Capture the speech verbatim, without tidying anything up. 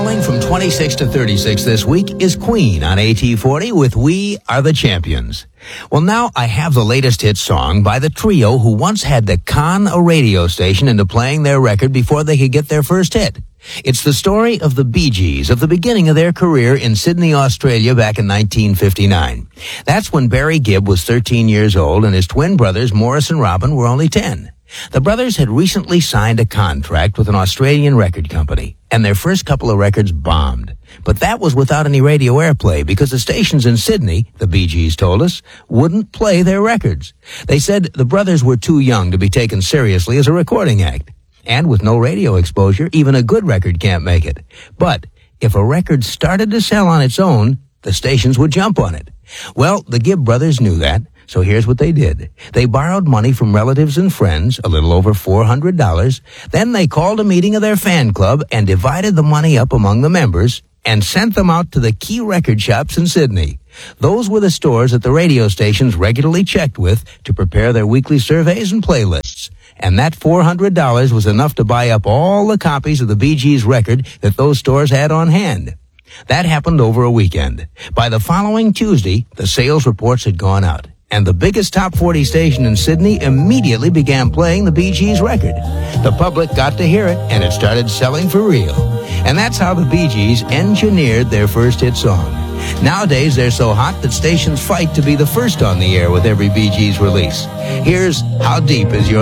Falling from twenty-six to thirty-six this week is Queen on A T forty with We Are the Champions. Well, now I have the latest hit song by the trio who once had to con a radio station into playing their record before they could get their first hit. It's the story of the Bee Gees, of the beginning of their career in Sydney, Australia back in nineteen fifty-nine. That's when Barry Gibb was thirteen years old and his twin brothers, Morris and Robin, were only ten. The brothers had recently signed a contract with an Australian record company, and their first couple of records bombed. But that was without any radio airplay because the stations in Sydney, the Bee Gees told us, wouldn't play their records. They said the brothers were too young to be taken seriously as a recording act. And with no radio exposure, even a good record can't make it. But if a record started to sell on its own, the stations would jump on it. Well, the Gibb brothers knew that. So here's what they did. They borrowed money from relatives and friends, a little over four hundred dollars. Then they called a meeting of their fan club and divided the money up among the members and sent them out to the key record shops in Sydney. Those were the stores that the radio stations regularly checked with to prepare their weekly surveys and playlists. And that four hundred dollars was enough to buy up all the copies of the Bee Gees record that those stores had on hand. That happened over a weekend. By the following Tuesday, the sales reports had gone out. And the biggest top forty station in Sydney immediately began playing the Bee Gees record. The public got to hear it, and it started selling for real. And that's how the Bee Gees engineered their first hit song. Nowadays, they're so hot that stations fight to be the first on the air with every Bee Gees release. Here's How Deep Is Your